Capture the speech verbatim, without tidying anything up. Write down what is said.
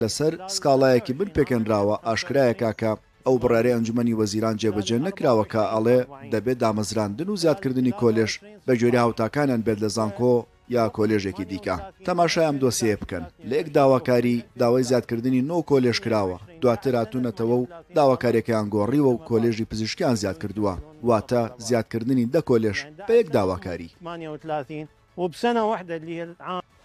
لەسەر سکاڵایەکی بن پێکەنراوە ئاشکرایەکە کە ئەو بڕارەی ئەنجومەنی وەزیران جێبەجێ نەکراوە کە ئەڵێ دەبێت دامەزراندن و زیادکردنی کۆلێژ بە جۆری هاوتاکانیان بێت لە زانکۆ یا کۆلێژێکی دیکە. تەماشای ئەم دۆسیە بکەن. لە یەک داواکاری داوای زیادکردنی نۆ کۆلێژ کراوە، دواتر هاتوونەتەوە و داواکاریەکەیان گۆڕیوە و کۆلێژی پزیشکیان زیاد کردووە، واتە زیادکردنی دە کۆلێژ بە یەک داواکاری.